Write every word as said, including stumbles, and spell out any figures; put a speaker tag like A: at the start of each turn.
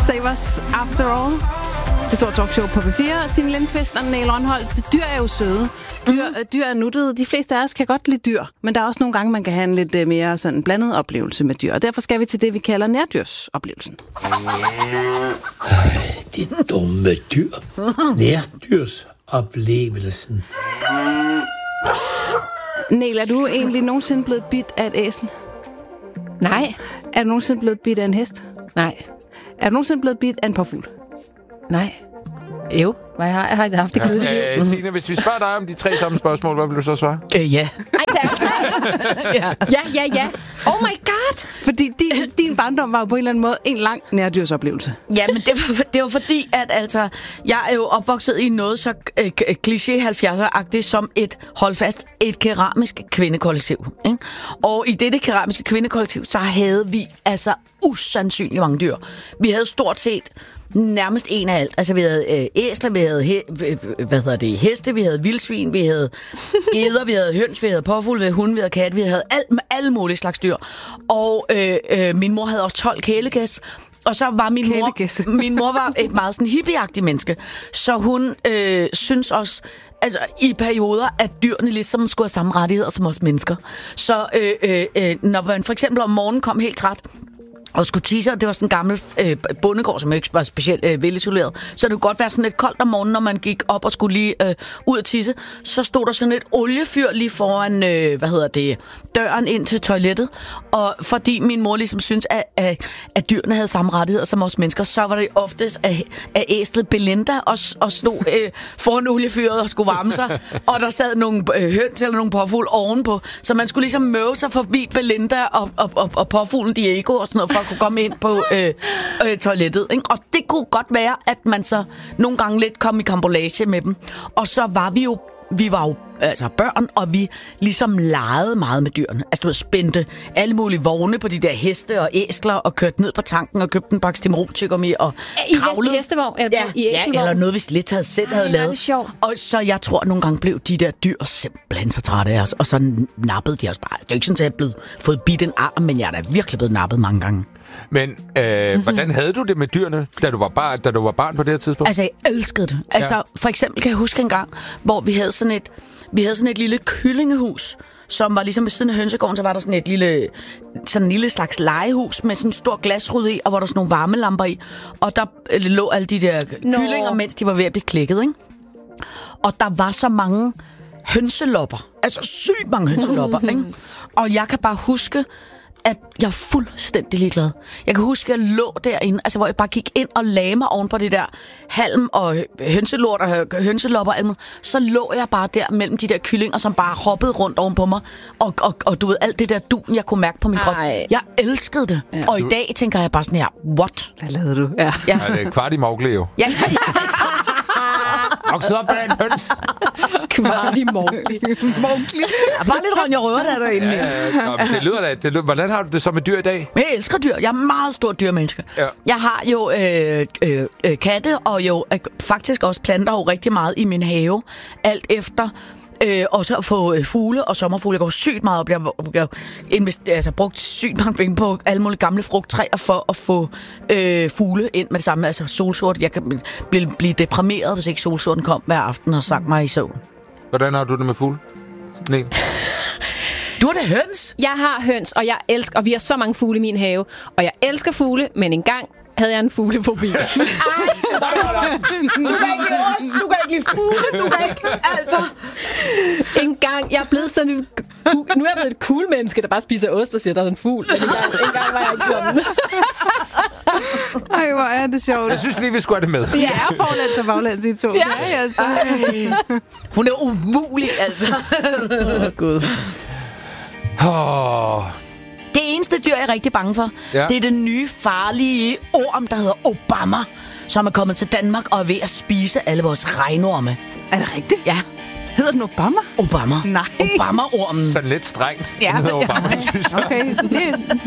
A: Save Us After All. Det store talkshow på P fire. Signe Lindqvist og Niel Rønholt. Dyr er jo søde. Dyr, mm. dyr er nuttede. De fleste af os kan godt lide dyr. Men der er også nogle gange, man kan have en lidt mere sådan blandet oplevelse med dyr. Og derfor skal vi til det, vi kalder nærdyrsoplevelsen.
B: Ej, det dumme dyr. Nærdyrsoplevelsen.
A: Niel, er du egentlig nogensinde blevet bidt af et æsel?
C: Nej.
A: Er du nogensinde blevet bidt af en hest?
C: Nej.
A: Er du nogensinde blevet bidt af en påfugl?
C: Nej. Jo, jeg har, jeg har haft det
D: ja,
C: kedeligt.
D: øh, Signe, hvis vi spørger dig om de tre samme spørgsmål, hvad vil du så svare?
C: Øh, ja. Ej, tak. ja. ja, ja, ja. Oh my god!
A: Fordi din, din barndom var jo på en eller anden måde en lang nærdyrsoplevelse.
E: Ja, men det var, det var fordi, at altså, jeg er jo opvokset i noget så øh, kliché halvfjerdser-agtigt som et, hold fast, et keramisk kvindekollektiv. Ikke? Og i dette keramiske kvindekollektiv, så havde vi altså usandsynligt mange dyr. Vi havde stort set nærmest en af alt. Altså, vi havde øh, æsler, vi havde he- hvad hedder det, heste, vi havde vildsvin, vi havde geder, vi havde høns, vi havde påfugle, vi havde hunde, vi havde kat, vi havde alt, alle mulige slags dyr. Og øh, øh, min mor havde også tolv kælegæs. Og så var min mor, min mor var et meget sådan hippieagtigt menneske. Så hun øh, synes også, altså i perioder, at dyrene ligesom skulle have samme rettigheder som os mennesker. Så øh, øh, øh, når man for eksempel om morgenen kom helt træt, og skulle tisse, og det var sådan en gammel øh, bondegård, som ikke var specielt øh, velisoleret. Så det kunne godt være sådan lidt koldt om morgenen, når man gik op og skulle lige øh, ud og tisse. Så stod der sådan et oliefyr lige foran, øh, hvad hedder det, døren ind til toilettet. Og fordi min mor ligesom syntes, at, at, at dyrene havde samme rettigheder som os mennesker, så var det oftest, at, at æslet Belinda og, og stod øh, foran oliefyret og skulle varme sig. Og der sad nogle øh, høns eller nogle påfugle ovenpå. Så man skulle ligesom møve sig forbi Belinda og, og, og, og påfuglen Diego og sådan noget, for kunne komme ind på øh, øh, toilettet. Ikke? Og det kunne godt være, at man så nogle gange lidt kom i karambolage med dem. Og så var vi jo, vi var jo altså børn, og vi ligesom legede meget med dyrene. Altså du ved, spændte alle mulige vogne på de der heste og æsler, og kørte ned på tanken og købte en pakke Stimrol-tyggegummi og
C: I
E: kravlede.
C: I hestevogn? Eller
E: ja,
C: i
E: ja, eller noget, vi lidt havde selv Ej, havde lavet.
C: Det sjovt.
E: Og så jeg tror, at nogle gange blev de der dyr simpelthen så trætte af os, og så nappede de os bare. Det er ikke sådan, at jeg er blevet fået bidt en arm, men jeg er da virkelig blevet nappet mange gange.
D: Men øh, mm-hmm. hvordan havde du det med dyrene, da du var barn, da du var barn på det her tidspunkt?
E: Altså, jeg elskede det. Altså, ja. For eksempel kan jeg huske en gang, hvor vi havde sådan et, vi havde sådan et lille kyllingehus, som var ligesom ved siden af hønsegården, så var der sådan et lille, sådan en lille slags legehus med sådan en stor glasrude i, og hvor der sådan nogle varmelamper i. Og der lå alle de der Nå. kyllinger, mens de var ved at blive klikket, ikke? Og der var så mange hønselopper. Altså sygt mange hønselopper, ikke? Og jeg kan bare huske, at jeg er fuldstændig ligeglad. Jeg kan huske, at jeg lå derinde, altså hvor jeg bare gik ind og lagde mig oven på det der halm og hønselort og hønselopper. Så lå jeg bare der mellem de der kyllinger, som bare hoppede rundt oven på mig. Og, og, og du ved, alt det der dun, jeg kunne mærke på min krop. Ej. Jeg elskede det. Ja. Og i dag tænker jeg bare sådan her, what?
A: Hvad lavede du? Ja.
D: Ja. Ja, det er kvart i Mowgli jo.
E: Ja, ja, ja.
D: Vokset op bag en høns.
C: Kvart i Mowgli.
A: Mowgli.
E: Ja, bare lidt Ronja Røver der derinde.
D: Ja, ja, ja. Det lyder da. Det lyder, hvordan har du det så med dyr i dag?
E: Jeg elsker dyr. Jeg er meget stor dyrmenneske. Ja. Jeg har jo øh, øh, øh, katte, og jo øh, faktisk også planter jo rigtig meget i min have. Alt efter øh, også at få øh, fugle og sommerfugle. Jeg går sygt meget op. Jeg har invester- altså, brugt sygt mange penge på alle mulige gamle frugttræer for at få øh, fugle ind med det samme. Altså solsort. Jeg kan blive, blive deprimeret, hvis ikke solsorten kom hver aften og sang mig i søvn.
D: Hvordan har du det med fugle? Nej.
E: Du har det høns?
C: Jeg har høns, og jeg elsker, og vi har så mange fugle i min have. Og jeg elsker fugle, men engang havde jeg en fuglefobi. Ej,
E: du kan ikke lide os, du kan ikke lide fugle, du kan ikke, altså.
C: En gang, jeg er blevet sådan et, nu er jeg blevet et cool menneske, der bare spiser ost og siger, der er en fugl. Men en gang, en gang var jeg ikke sådan.
A: Ej, hvor er det sjovt.
D: Jeg synes lige, vi skulle have det med.
A: Vi er forlæns og baglæns i to.
C: Ja,
A: ja altså.
E: Hun er umulig, altså.
C: Åh, oh, Gud.
D: Åh...
E: Det eneste dyr, jeg er rigtig bange for, ja. det er det nye farlige orm, der hedder Obama, som er kommet til Danmark og er ved at spise alle vores regnorme.
A: Er det rigtigt?
E: Ja.
A: Hedder den Obama?
E: Obama.
A: Nej.
E: Obama-ormen.
D: Sådan lidt strengt.
E: Ja.
D: Den hedder Obama,
A: ja.
D: synes jeg.
A: Okay, det